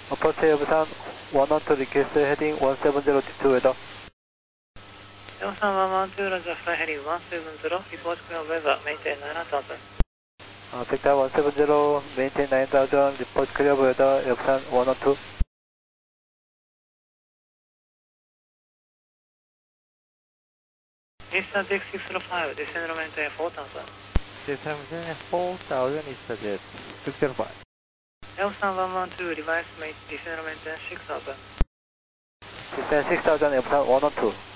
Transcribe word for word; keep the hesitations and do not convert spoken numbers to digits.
Approach Yobusan one one two request heading one seven zero to weather. Yobusan one one two, Roger, fly heading one seven zero, report clear weather, maintain nine thousand. Uh, Victor one seven zero, maintain nine thousand, report clear weather, Yobusan one one two. Eastern Jet six zero five, descend and maintain four thousand. Descend and maintain four thousand, Eastern Jet six zero five. Yobusan one one two, revise, descend and maintain six thousand. Descend six thousand, Yobusan one one two.